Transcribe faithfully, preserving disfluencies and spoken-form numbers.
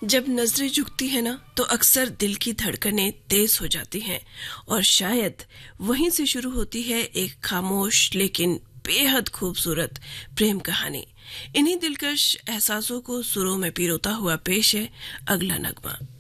जब नजरें झुकती है ना तो अक्सर दिल की धड़कनें तेज हो जाती हैं और शायद वहीं से शुरू होती है एक खामोश लेकिन बेहद खूबसूरत प्रेम कहानी। इन्हीं दिलकश एहसासों को सुरों में पिरोता हुआ पेश है अगला नगमा।